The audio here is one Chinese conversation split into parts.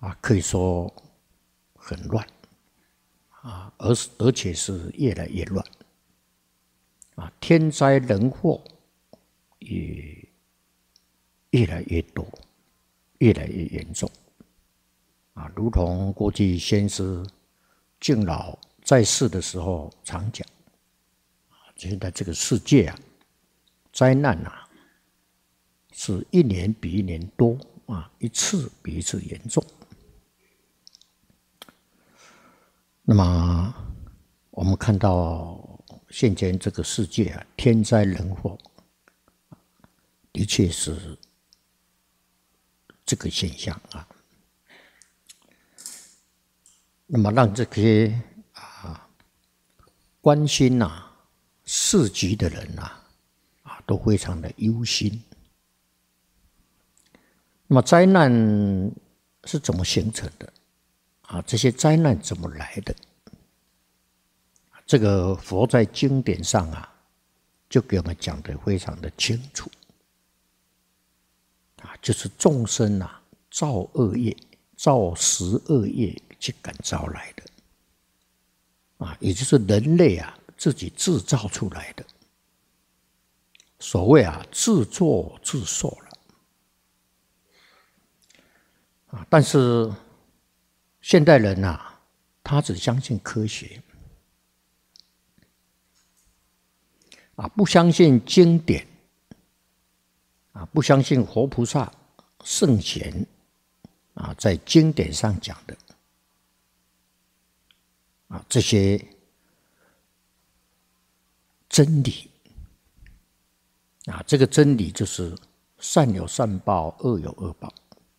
可以说很乱而且是越来越乱天灾人祸也越来越多，越来越严重如同国际先师敬老在世的时候常讲现在这个世界灾难是一年比一年多一次比一次严重。那么我们看到现今这个世界天灾人祸的确是这个现象那么让这些关心市局的人都非常的忧心。那么灾难是怎么形成的这些灾难怎么来的？这个佛在经典上就给我们讲得非常的清楚就是众生造恶业，造十恶业去感召来的也就是人类自己制造出来的。所谓自作自受了但是现代人他只相信科学不相信经典不相信活菩萨圣贤在经典上讲的这些真理这个真理就是善有善报，恶有恶报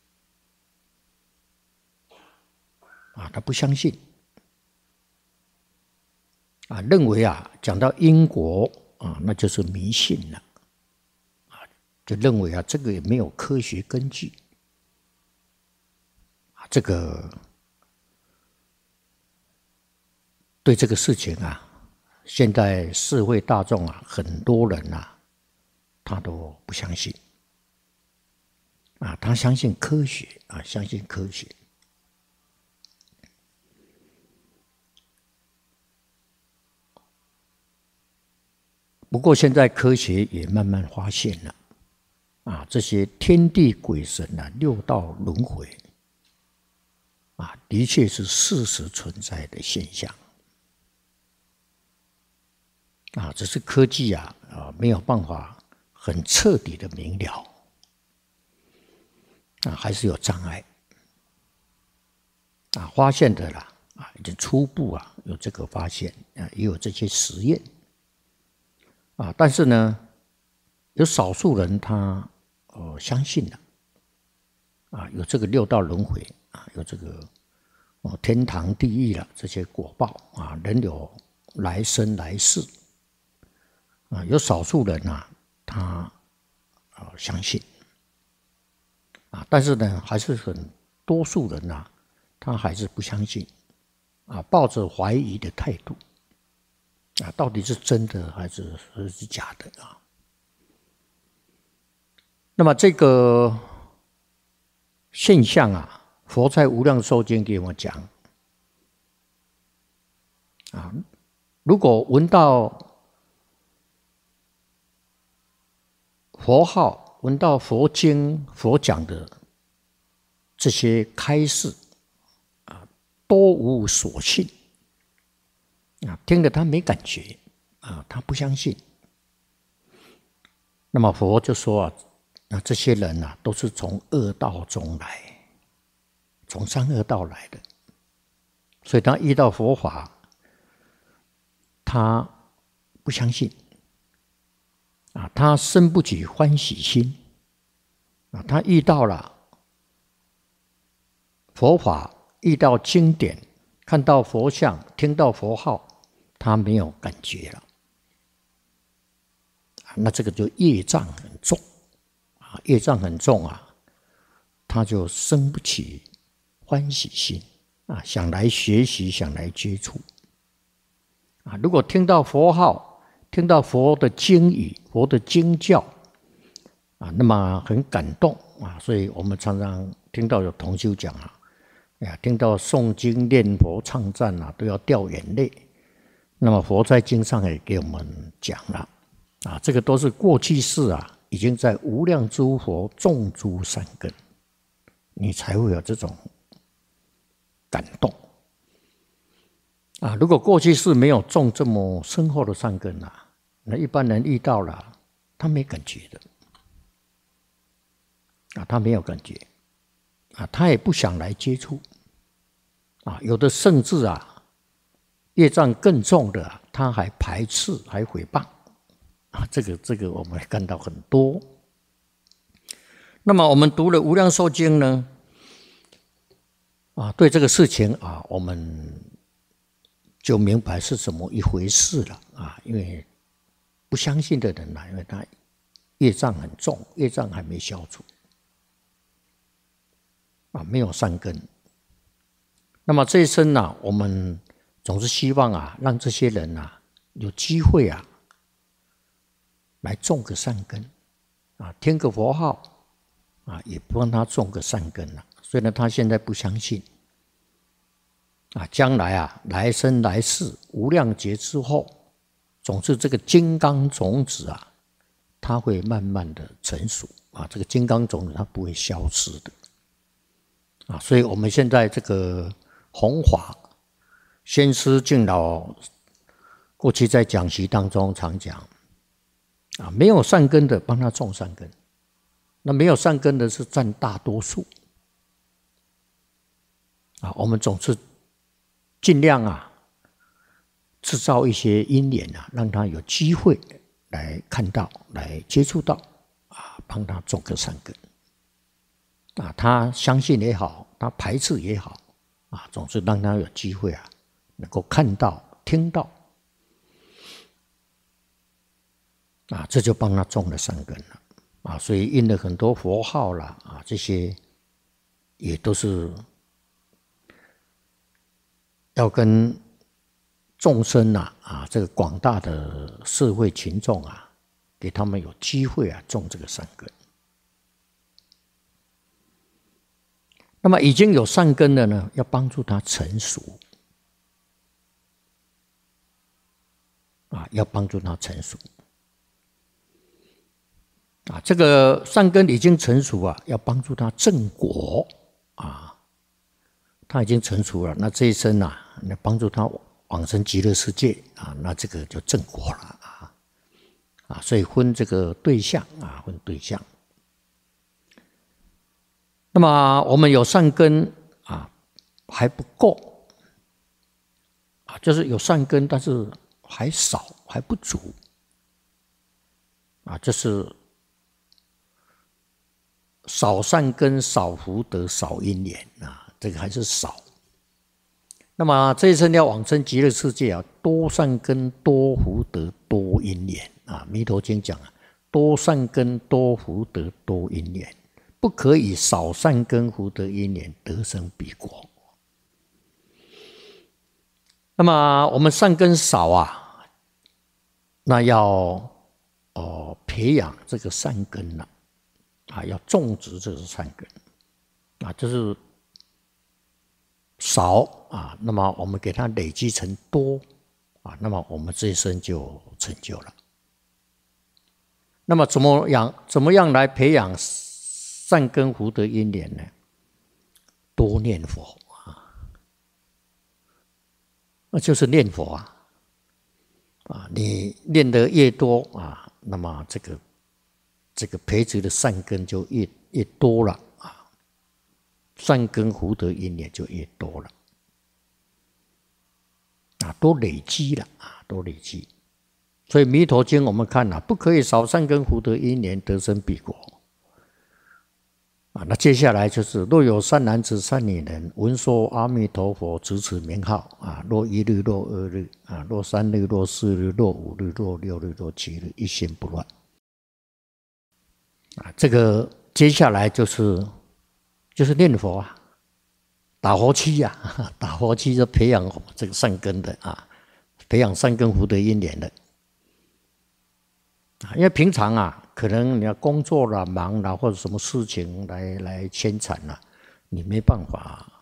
他不相信认为讲到因果那就是迷信了就认为这个也没有科学根据这个对这个事情现在社会大众很多人他都不相信他相信科学相信科学。不过现在科学也慢慢发现了这些天地鬼神六道轮回的确是事实存在的现象只是科技没有办法很彻底的明了还是有障碍发现的已经初步有这个发现也有这些实验但是呢有少数人他相信了有这个六道轮回有这个天堂地狱了这些果报人有来生来世有少数人他相信但是呢还是很多数人他还是不相信抱着怀疑的态度到底是真的还是假的那么这个现象佛在无量寿经给我们讲如果闻到佛号，闻到佛经佛讲的这些开示多无所信听了他没感觉他不相信。那么佛就说这些人都是从恶道中来，从三恶道来的，所以他遇到佛法他不相信他生不起欢喜心他遇到了佛法，遇到经典，看到佛像，听到佛号，他没有感觉了那这个就业障很重业障很重他就生不起欢喜心想来学习，想来接触如果听到佛号，听到佛的经语，佛的经教那么很感动所以我们常常听到有同修讲哎呀，听到诵经念佛唱赞啊，都要掉眼泪。那么佛在经上也给我们讲了啊，这个都是过去世啊，已经在无量诸佛种诸善根，你才会有这种感动啊。如果过去世没有种这么深厚的善根啊，那一般人遇到了，他没感觉的啊，他没有感觉啊，他也不想来接触啊，有的甚至啊。业障更重的啊，他还排斥，还诽谤啊！这个我们看到很多。那么我们读了《无量寿经》呢，啊，对这个事情啊，我们就明白是怎么一回事了啊！因为不相信的人呢，因为他业障很重，业障还没消除啊，没有善根。那么这一生呢，我们总是希望啊，让这些人啊有机会啊，来种个善根啊，听个佛号啊，也帮他种个善根了。虽然他现在不相信啊，将来啊，来生来世无量劫之后，总是这个金刚种子啊，它会慢慢的成熟啊，这个金刚种子它不会消失的啊，所以我们现在这个弘法。先师敬老过去在讲习当中常讲啊，没有善根的帮他种善根，那没有善根的是占大多数啊。我们总是尽量啊，制造一些因缘啊，让他有机会来看到、来接触到啊，帮他种个善根啊。他相信也好，他排斥也好啊，总是让他有机会啊。能够看到、听到，啊，这就帮他种了善根了，啊，所以印了很多佛号啦，啊，这些也都是要跟众生啊，这个广大的社会群众啊，给他们有机会啊，种这个善根。那么已经有善根的呢，要帮助他成熟。啊，要帮助他成熟啊！这个善根已经成熟啊，要帮助他正果啊。他已经成熟了，那这一生啊，你帮助他往生极乐世界啊，那这个就正果了啊！所以分这个对象啊，分对象。那么我们有善根啊，还不够啊，就是有善根，但是还少，还不足啊，这是少善根、少福德、少因缘啊，这个还是少。那么这一生要往生极乐世界啊，多善根、多福德、多因缘啊，《弥陀经》讲啊，多善根、多福德、多因缘，不可以少善根、福德、因缘得生彼国。那么我们善根少啊。那要培养这个善根了啊，要种植这个善根啊，就是少啊，那么我们给它累积成多啊，那么我们这一生就成就了。那么怎么样来培养善根福德因缘呢？多念佛啊，那就是念佛啊。啊，你念得越多啊，那么这个培植的善根就越多了啊，善根福德因也就越多了啊，都累积了啊，都累积。所以《弥陀经》我们看不可以少善根福德因缘得生彼国啊。那接下来就是若有善男子善女人闻说阿弥陀佛执持名号啊，若一日若二日啊，若三日若四日若五日若六日若七日一心不乱啊。这个接下来就是念佛啊，打佛七啊，打佛七就培养这个善根的啊，培养善根福德因缘的啊。因为平常啊，可能你要工作啦、忙啦，或者什么事情来牵缠啦，你没办法